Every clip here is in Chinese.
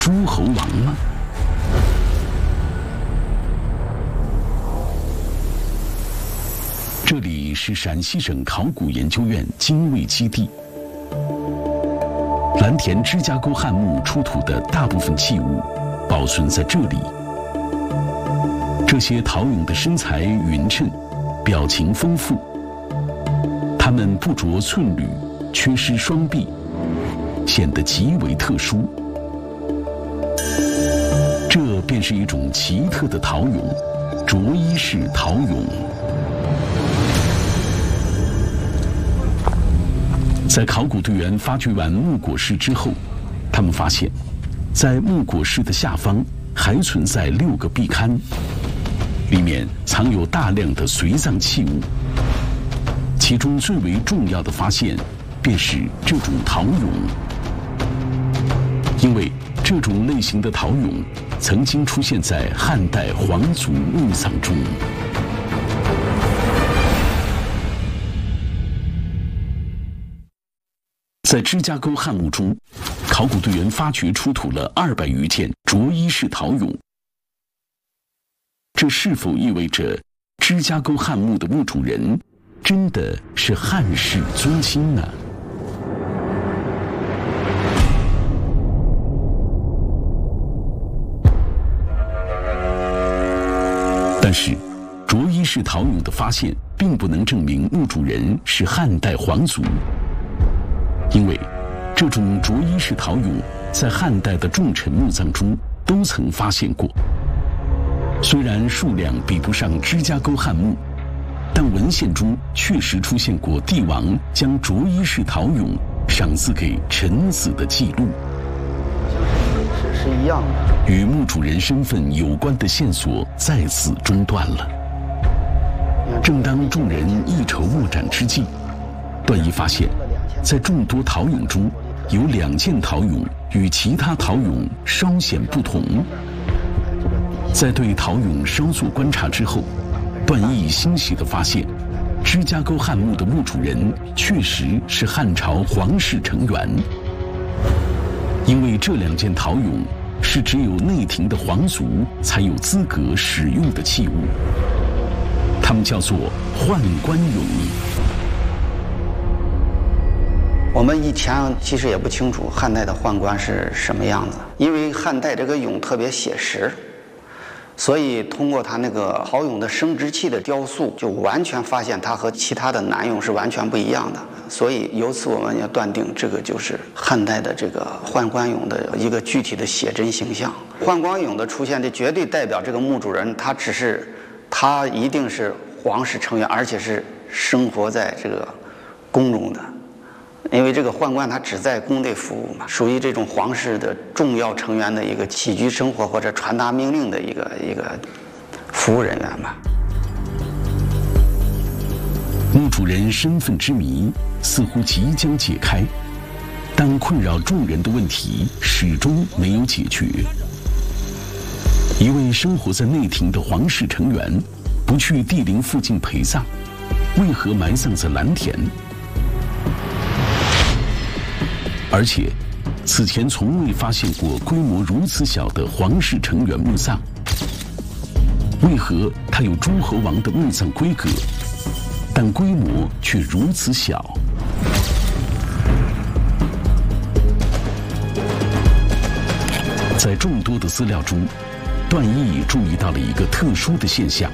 诸侯王吗？这里是陕西省考古研究院精卫基地。蓝田芝加沟汉墓出土的大部分器物保存在这里。这些陶俑的身材匀称，表情丰富。它们不着寸缕，缺失双臂，显得极为特殊。这便是一种奇特的陶俑——着衣式陶俑。在考古队员发掘完木椁室之后，他们发现，在木椁室的下方还存在6个壁龛，里面藏有大量的随葬器物。其中最为重要的发现，便是这种陶俑。因为这种类型的陶俑曾经出现在汉代皇族墓葬中。在芝加沟汉墓中，考古队员发掘出土了200余件着衣式陶俑。这是否意味着芝加沟汉墓的墓主人真的是汉室宗亲呢？但是，着衣式陶俑的发现并不能证明墓主人是汉代皇族。因为这种着衣式陶俑在汉代的重臣墓葬中都曾发现过，虽然数量比不上芝加沟汉墓，但文献中确实出现过帝王将着衣式陶俑赏赐给臣子的记录， 是一样的。 与墓主人身份有关的线索再次中断了。正当众人一筹莫展之际，段义发现，在众多陶俑中，有2件陶俑与其他陶俑稍显不同。在对陶俑稍作观察之后，段义欣喜地发现，芝加沟汉墓的墓主人确实是汉朝皇室成员。因为这2件陶俑是只有内廷的皇族才有资格使用的器物，它们叫做宦官俑。 我们以前其实也不清楚汉代的宦官是什么样子，因为汉代这个俑特别写实，所以通过他那个陶俑的生殖器的雕塑，就完全发现它和其他的男俑是完全不一样的。所以由此我们要断定，这个就是汉代的这个宦官俑的一个具体的写真形象。宦官俑的出现，这绝对代表这个墓主人他一定是皇室成员，而且是生活在这个宫中的。因为这个宦官他只在宫内服务嘛，属于这种皇室的重要成员的一个起居生活或者传达命令的一个服务人员吧。 墓主人身份之谜似乎即将解开，但困扰众人的问题始终没有解决。一位生活在内廷的皇室成员，不去帝陵附近陪葬，为何埋葬在蓝田？而且，此前从未发现过规模如此小的皇室成员墓葬。为何它有诸侯王的墓葬规格，但规模却如此小？在众多的资料中，段义注意到了一个特殊的现象：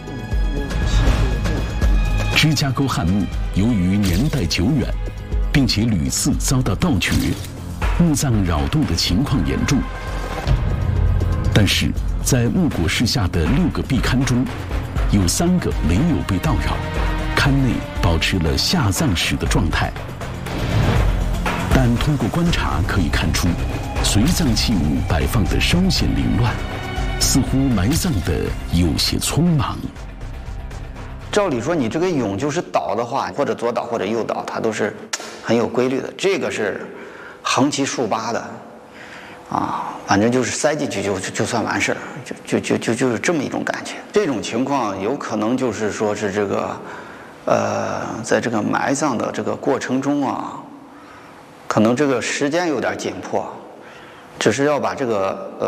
芝加沟汉墓由于年代久远，并且屡次遭到盗掘，墓葬扰动的情况严重。但是，在木椁室下的6个壁龛中，有3个没有被盗扰，龛内保持了下葬时的状态。但通过观察可以看出，随葬器物摆放的稍显凌乱，似乎埋葬的有些匆忙。 照理说，你这个俑就是倒的话，或者左倒或者右倒，它都是很有规律的。这个是横七竖八的，反正就是塞进去就算完事儿，就是这么一种感觉。这种情况有可能就是说是这个，在这个埋葬的这个过程中可能这个时间有点紧迫， 只是要把这个